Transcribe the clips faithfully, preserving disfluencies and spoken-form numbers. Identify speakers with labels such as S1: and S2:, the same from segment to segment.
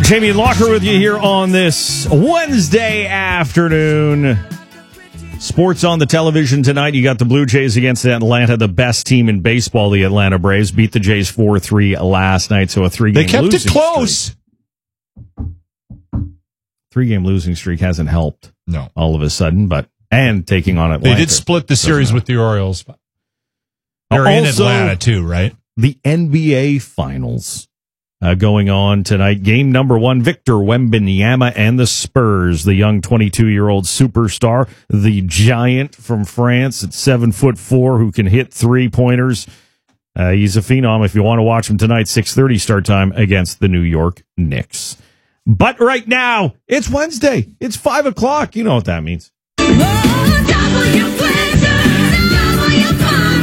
S1: Jamie Locker with you here on this Wednesday afternoon. Sports on the television tonight. You got the Blue Jays against Atlanta, the best team in baseball. The Atlanta Braves beat the Jays four three last night, so a three-game
S2: They kept
S1: losing
S2: it close.
S1: Streak. Three-game losing streak hasn't helped.
S2: No.
S1: All of a sudden, but and taking on Atlanta.
S2: They did split the series with the Orioles. They're in
S1: Also,
S2: Atlanta, too, right?
S1: The N B A Finals. Uh, going on tonight, game number one, Victor Wembanyama and the Spurs, the young twenty-two-year-old superstar, the giant from France at seven foot four who can hit three-pointers. Uh, he's a phenom. If you want to watch him tonight, six thirty start time against the New York Knicks. But right now, it's Wednesday. It's five o'clock. You know what that means.
S3: Oh, double your pleasure, double your fun.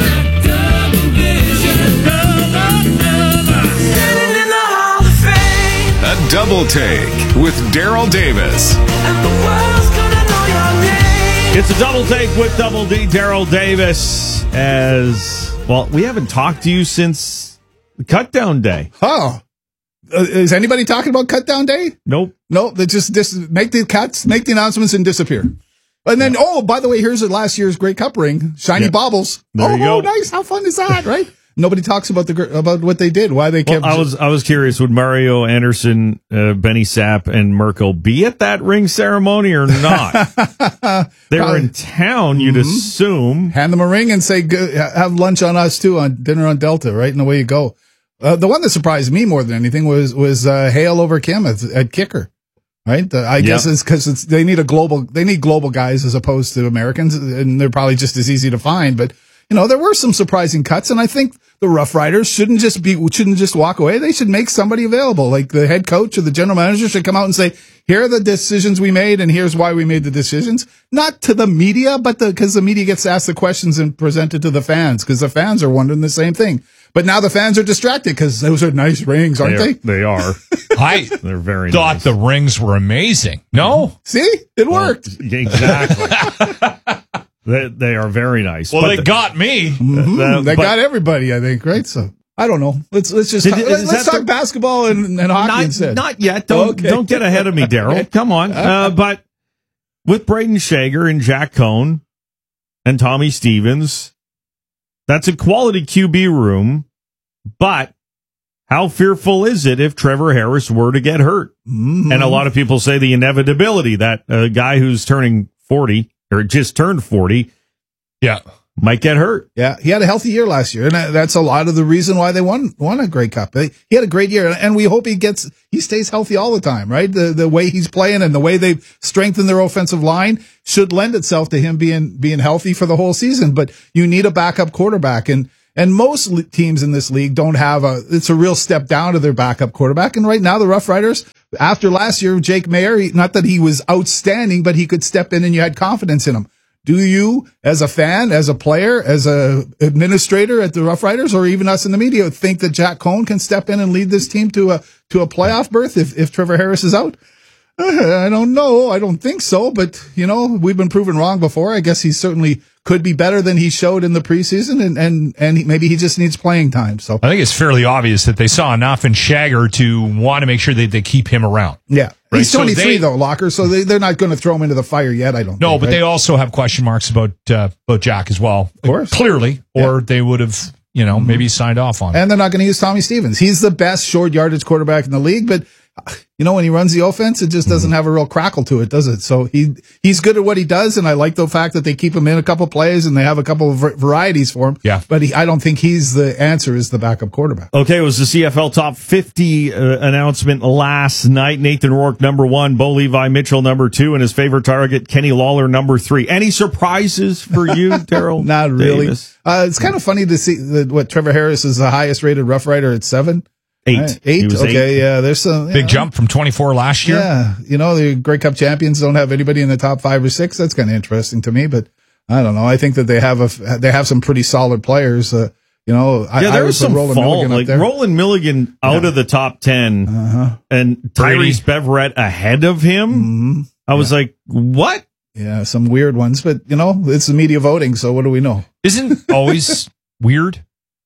S4: A double take with Daryl Davis.
S1: It's a double take with Double D, Daryl Davis. As well, we haven't talked to you since Cut Down Day.
S5: Oh, uh, is anybody talking about Cut Down Day?
S1: Nope.
S5: No, they just dis- make the cuts, make the announcements, and disappear. And then, yeah. oh, by the way, here's the last year's Grey Cup ring, shiny yeah. baubles.
S1: There
S5: oh,
S1: you go.
S5: oh, nice! How fun is that, right? Nobody talks about the about what they did, why they kept.
S1: Well, I was I was curious. Would Mario Anderson, uh, Benny Sapp, and Merkel be at that ring ceremony or not? They were in town. You'd mm-hmm. assume.
S5: Hand them a ring and say, go, "Have lunch on us too, on dinner on Delta." Right, and away you go. Uh, the one that surprised me more than anything was was uh, Hale over Kim at, at kicker. Right, the, I yep. guess it's because it's they need a global. They need global guys as opposed to Americans, and they're probably just as easy to find, but. You know, there were some surprising cuts, and I think the Rough Riders shouldn't just be shouldn't just walk away. They should make somebody available. Like the head coach or the general manager should come out and say, "Here are the decisions we made, and here's why we made the decisions." Not to the media, but because the, the media gets asked the questions and presented to the fans, because the fans are wondering the same thing. But now the fans are distracted because those are nice rings, aren't they? Are,
S1: they? They are.
S2: I
S1: They're very
S2: thought
S1: nice.
S2: the rings were amazing. No,
S5: see, it worked
S1: well, exactly. They, they are very nice.
S2: Well,
S1: but
S2: they
S1: the,
S2: got me.
S5: Mm-hmm.
S1: Uh,
S5: they
S1: but,
S5: got everybody, I think, right? So I don't know. Let's let's just
S1: Did,
S5: talk,
S1: is
S5: let's talk
S1: the,
S5: basketball and, and hockey
S1: not,
S5: instead.
S1: Not yet. Don't
S5: okay.
S1: don't get ahead of me, Daryl. Come on. Uh, but with Braden Shager and Jack Cohn and Tommy Stevens, that's a quality Q B room. But how fearful is it if Trevor Harris were to get hurt?
S5: Mm-hmm.
S1: And a lot of people say the inevitability that a guy who's turning forty or just turned forty.
S2: Yeah.
S1: Might get hurt.
S5: Yeah. He had a healthy year last year, and that's a lot of the reason why they won won a Grey Cup. He had a great year, and we hope he gets he stays healthy all the time, right? The the way he's playing and the way they've strengthened their offensive line should lend itself to him being being healthy for the whole season. But you need a backup quarterback, and and most le- teams in this league don't have a it's a real step down to their backup quarterback. And right now, the Rough Riders, after last year, Jake Mayer, he, not that he was outstanding, but he could step in and you had confidence in him. Do you, as a fan, as a player, as a administrator at the Rough Riders, or even us in the media, think that Jack Cohn can step in and lead this team to a to a playoff berth if, if Trevor Harris is out? Uh, I don't know. I don't think so. But, you know, we've been proven wrong before. I guess he certainly could be better than he showed in the preseason, and and, and he, maybe he just needs playing time. So
S2: I think it's fairly obvious that they saw enough in Shager to want to make sure that they keep him around.
S5: Yeah.
S2: Right?
S5: He's twenty-three,
S2: so they,
S5: though, Locker, so they, they're not going to throw him into the fire yet, I don't
S2: no,
S5: think.
S2: but
S5: right?
S2: they also have question marks about uh, about Jack as well.
S5: Of course.
S2: Clearly, or
S5: yeah.
S2: they would have, you know, mm-hmm. maybe signed off on it.
S5: And they're not going to use Tommy Stevens. He's the best short yardage quarterback in the league, but you know, when he runs the offense, it just doesn't have a real crackle to it, does it? So he he's good at what he does, and I like the fact that they keep him in a couple plays and they have a couple of varieties for him.
S2: Yeah.
S5: But he, I don't think he's the answer is the backup quarterback.
S1: Okay, it was the C F L Top fifty uh, announcement last night. Nathan Rourke, number one. Bo Levi Mitchell, number two. And his favorite target, Kenny Lawler, number three. Any surprises for you, Daryl?
S5: Not really.
S1: Uh,
S5: it's kind of funny to see that what Trevor Harris is the highest rated Rough Rider at seven.
S1: Eight.
S5: Right. Eight? Okay,
S1: eight.
S5: yeah. There's some.
S2: Big
S5: know,
S2: jump from twenty-four last year.
S5: Yeah. You know, the Grey Cup champions don't have anybody in the top five or six. That's kind of interesting to me, but I don't know. I think that they have a, they have some pretty solid players. Uh, you know,
S1: yeah,
S5: I,
S1: there
S5: I
S1: was some
S5: Roland
S1: fall.
S5: Milligan
S1: like
S5: up there.
S1: Roland Milligan out
S5: yeah.
S1: of the top ten
S5: uh-huh.
S1: and Tyrese Beverett ahead of him.
S5: Mm-hmm.
S1: I was
S5: yeah.
S1: like, what?
S5: Yeah, some weird ones, but you know, it's the media voting. So what do we know?
S2: Isn't always weird?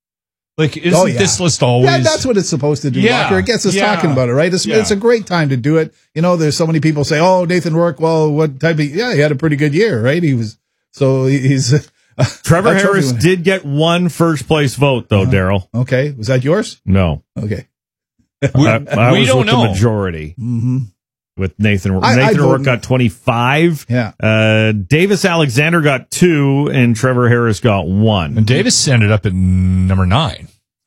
S2: Like, isn't
S5: Oh, yeah.
S2: this list always?
S5: Yeah, that's what it's supposed to do,
S2: Yeah,
S5: Walker. It gets us
S2: yeah,
S5: talking about it, right? It's,
S2: yeah.
S5: it's a great time to do it. You know, there's so many people say, oh, Nathan Rourke, well, what type of, yeah, he had a pretty good year, right? He was, so he- he's, uh,
S1: Trevor
S5: a trophy
S1: Harris
S5: winner.
S1: did get one first place vote, though,
S5: Uh-huh.
S1: Daryl.
S5: Okay. Was that yours?
S1: No.
S5: Okay.
S2: We,
S1: I, I
S2: we
S1: was
S2: don't
S1: with
S2: know.
S1: the majority
S5: Mm-hmm.
S1: with Nathan.
S5: I-
S1: Nathan
S5: I'd
S1: Rourke
S5: vote-
S1: got twenty-five.
S5: Yeah.
S1: Uh, Davis Alexander got two, and Trevor Harris got one.
S2: And Davis ended up at number nine.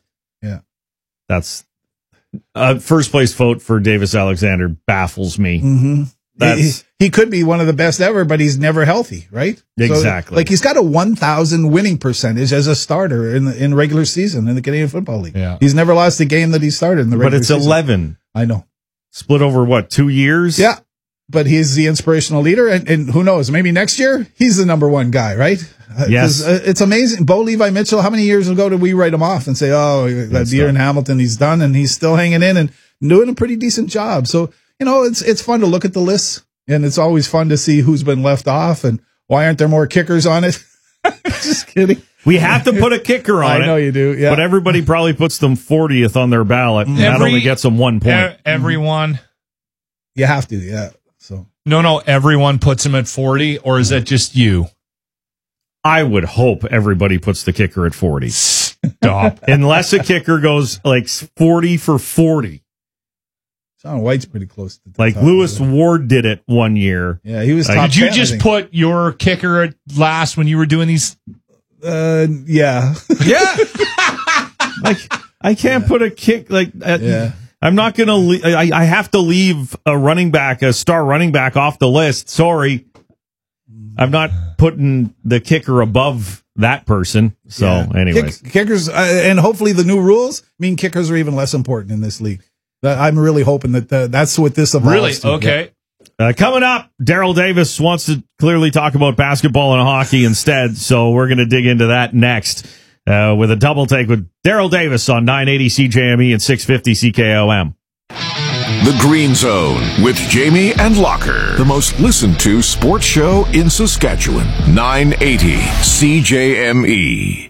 S1: That's uh, first place vote for Davis Alexander baffles me.
S5: Mm-hmm.
S1: That's-
S5: he, he could be one of the best ever, but he's never healthy, right?
S1: Exactly.
S5: So, like he's got a one thousand winning percentage as a starter in the, in regular season in the Canadian Football League.
S2: Yeah.
S5: He's never lost a game that he started in the
S1: But
S5: regular
S1: it's
S5: season.
S1: eleven.
S5: I know.
S1: Split over what, two years?
S5: Yeah. But he's the inspirational leader, and, and who knows? Maybe next year he's the number one guy, right? Uh,
S1: Yes.
S5: 'cause, uh, it's amazing. Bo Levi Mitchell. How many years ago did we write him off and say, "Oh, that
S1: That's
S5: year in
S1: done.
S5: Hamilton, he's done," and he's still hanging in and doing a pretty decent job. So you know, it's it's fun to look at the lists, and it's always fun to see who's been left off and why aren't there more kickers on it? Just kidding.
S1: We have to put a kicker on
S5: I
S1: it.
S5: know you do. Yeah.
S1: But everybody probably puts them fortieth on their ballot. and that
S2: Every-
S1: only gets them one point.
S2: E- everyone.
S5: You have to. Yeah. So.
S2: No, no, everyone puts him at forty, or is that just you?
S1: I would hope everybody puts the kicker at forty.
S2: Stop.
S1: Unless a kicker goes like forty for forty.
S5: John White's pretty close to the
S1: Like
S5: top
S1: Lewis
S5: of it.
S1: Ward did it one year.
S5: Yeah, he was
S1: Like,
S5: top
S2: Did you
S5: ten, I
S2: just
S5: think.
S2: put your kicker at last when you were doing these?
S5: Uh, yeah.
S2: Yeah.
S1: Like I can't put a kick like uh,
S5: Yeah.
S1: I'm not gonna. Le- I, I have to leave a running back, a star running back, off the list. Sorry, I'm not putting the kicker above that person. So,
S5: Yeah.
S1: anyways,
S5: Kick, kickers, uh, and hopefully the new rules mean kickers are even less important in this league. Uh, I'm really hoping that uh, that's what this evolves
S2: Really?
S5: to.
S2: Okay.
S1: uh, coming up, Daryl Davis wants to clearly talk about basketball and hockey instead. So we're gonna dig into that next uh, with a double take with Daryl Davis on nine eighty C J M E and six fifty C K O M.
S4: The Green Zone with Jamie and Locker. The most listened to sports show in Saskatchewan. nine eighty C J M E.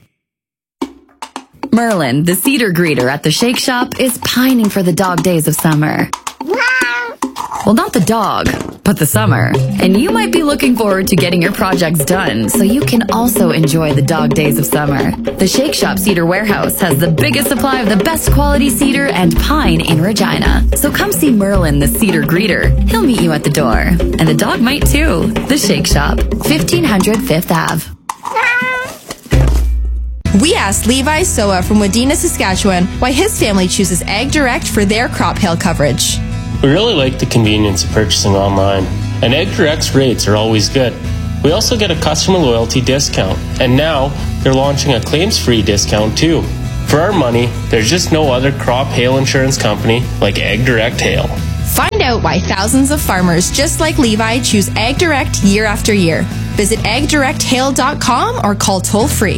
S6: Merlin, the cedar greeter at the Shake Shop, is pining for the dog days of summer. Well, not the dog, but the summer. And you might be looking forward to getting your projects done so you can also enjoy the dog days of summer. The Shake Shop Cedar Warehouse has the biggest supply of the best quality cedar and pine in Regina. So come see Merlin, the cedar greeter. He'll meet you at the door. And the dog might too. The Shake Shop, fifteen hundred Fifth Avenue.
S7: We asked Levi Soa from Wadena, Saskatchewan, why his family chooses Ag Direct for their crop hail coverage.
S8: We really like the convenience of purchasing online, and Ag Direct's rates are always good. We also get a customer loyalty discount, and now they're launching a claims-free discount too. For our money, there's just no other crop hail insurance company like Ag Direct Hail.
S7: Find out why thousands of farmers just like Levi choose Ag Direct year after year. Visit ag direct hail dot com or call toll-free.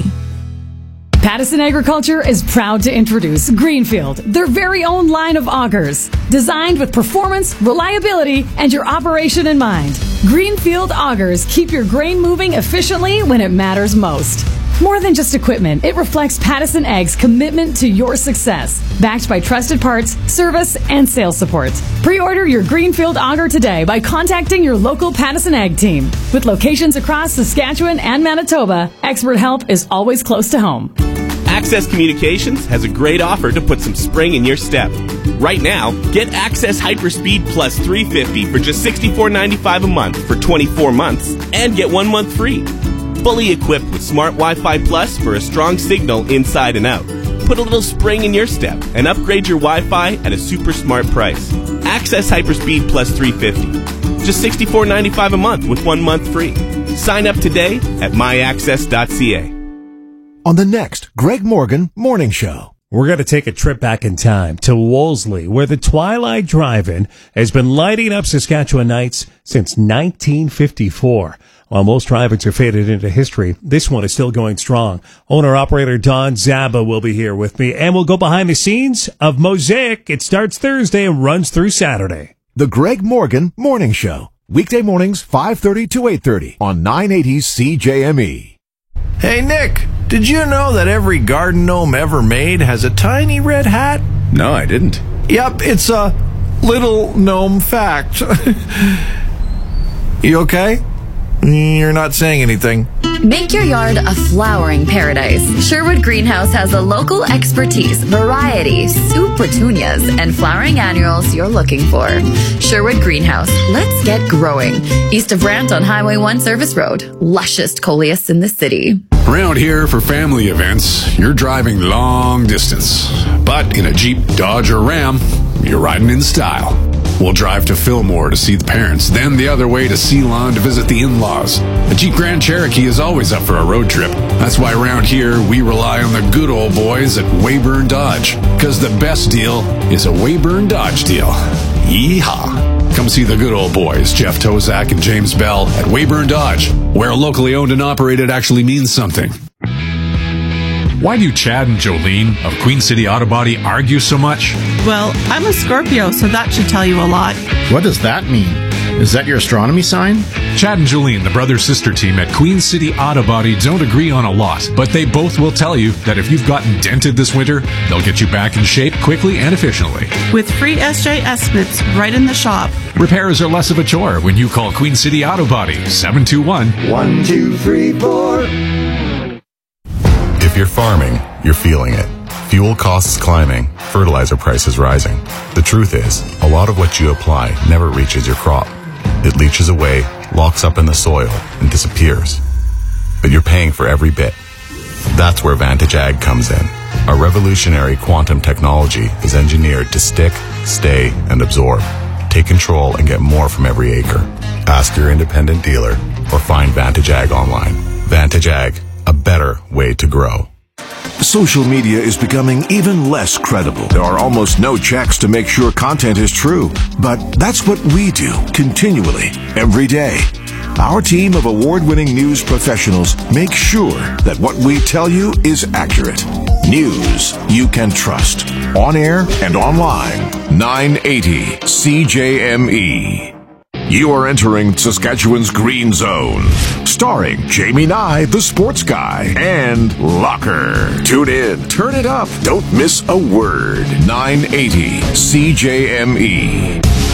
S9: Pattison Agriculture is proud to introduce Greenfield, their very own line of augers, designed with performance, reliability, and your operation in mind. Greenfield augers keep your grain moving efficiently when it matters most. More than just equipment, it reflects Pattison Ag's commitment to your success, backed by trusted parts, service, and sales support. Pre-order your Greenfield auger today by contacting your local Pattison Ag team. With locations across Saskatchewan and Manitoba, expert help is always close to home.
S10: Access Communications has a great offer to put some spring in your step. Right now, get Access Hyperspeed Plus three fifty for just sixty-four ninety-five a month for twenty-four months and get one month free. Fully equipped with Smart Wi-Fi Plus for a strong signal inside and out. Put a little spring in your step and upgrade your Wi-Fi at a super smart price. Access Hyperspeed Plus three fifty. Just sixty-four ninety-five a month with one month free. Sign up today at my access dot c a.
S11: On the next Greg Morgan Morning Show.
S12: We're going to take a trip back in time to Wolseley, where the Twilight Drive-In has been lighting up Saskatchewan nights since nineteen fifty-four. While most drive-ins are faded into history, this one is still going strong. Owner-operator Don Zaba will be here with me, and we'll go behind the scenes of Mosaic. It starts Thursday and runs through Saturday.
S11: The Greg Morgan Morning Show. Weekday mornings, five thirty to eight thirty on nine eighty C J M E.
S13: Hey, Nick,
S11: Did you know that every garden gnome ever made has a tiny red hat?
S13: No, I didn't.
S11: Yep, it's a little gnome fact. You okay? You're not saying anything.
S6: Make your yard a flowering paradise. Sherwood Greenhouse has the local expertise, variety, super petunias, and flowering annuals you're looking for. Sherwood Greenhouse, let's get growing. East of Brant on Highway one Service Road. Lushest coleus in the city.
S14: Around here for family events, you're driving long distance. But in a Jeep, Dodge, or Ram, you're riding in style. We'll drive to Fillmore to see the parents, then the other way to Ceylon to visit the in-laws. A Jeep Grand Cherokee is always up for a road trip. That's why around here, we rely on the good old boys at Weyburn Dodge. Because the best deal is a Weyburn Dodge deal. Yeehaw! Come see the good old boys, Jeff Tozak and James Bell, at Weyburn Dodge, where locally owned and operated actually means something. Why do Chad and Jolene of Queen City Auto Body argue so much?
S15: Well, I'm a Scorpio, so that should tell you a lot.
S13: What does that mean? Is that your astronomy sign?
S14: Chad and Jolene, the brother-sister team at Queen City Auto Body, don't agree on a lot, but they both will tell you that if you've gotten dented this winter, they'll get you back in shape quickly and efficiently.
S15: With free S J estimates right in the shop.
S14: Repairs are less of a chore when you call Queen City Auto Body, seven two one,
S16: one two three four.
S17: If you're farming, you're feeling it. Fuel costs climbing, fertilizer prices rising. The truth is, a lot of what you apply never reaches your crop. It leaches away, locks up in the soil, and disappears. But you're paying for every bit. That's where Vantage Ag comes in. Our revolutionary quantum technology is engineered to stick, stay, and absorb. Take control and get more from every acre. Ask your independent dealer or find Vantage Ag online. Vantage Ag, a better way to grow.
S4: Social media is becoming even less credible. There are almost no checks to make sure content is true. But that's what we do continually, every day. Our team of award-winning news professionals make sure that what we tell you is accurate. News you can trust. On air and online. nine eighty C J M E. You are entering Saskatchewan's Green Zone, starring Jamie Nye, the sports guy, and Locker. Tune in, turn it up, don't miss a word. nine eighty C J M E.